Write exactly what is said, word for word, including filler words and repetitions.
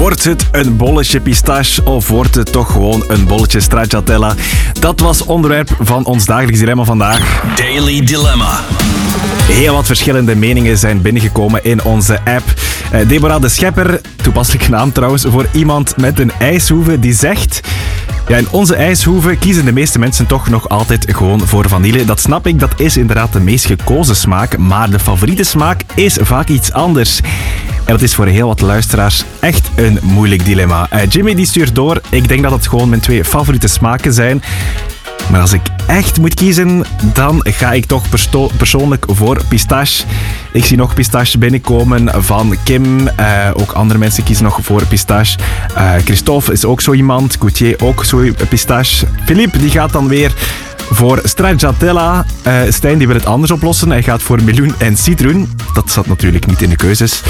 Wordt het een bolletje pistache of wordt het toch gewoon een bolletje stracciatella? Dat was onderwerp van ons dagelijks dilemma vandaag. Daily Dilemma. Heel wat verschillende meningen zijn binnengekomen in onze app. Uh, Deborah de Schepper, toepasselijke naam trouwens, voor iemand met een ijshoeve die zegt... Ja, in onze ijshoeve kiezen de meeste mensen toch nog altijd gewoon voor vanille. Dat snap ik, dat is inderdaad de meest gekozen smaak, maar de favoriete smaak is vaak iets anders. En dat is voor heel wat luisteraars echt een moeilijk dilemma. Uh, Jimmy die stuurt door, ik denk dat het gewoon mijn twee favoriete smaken zijn. Maar als ik echt moet kiezen, dan ga ik toch perso- persoonlijk voor pistache. Ik zie nog pistache binnenkomen van Kim. Uh, ook andere mensen kiezen nog voor pistache. Uh, Christophe is ook zo iemand. Coutier ook zo pistache. Philippe die gaat dan weer voor stracciatella. Uh, Stijn die wil het anders oplossen. Hij gaat voor meloen en citroen. Dat zat natuurlijk niet in de keuzes.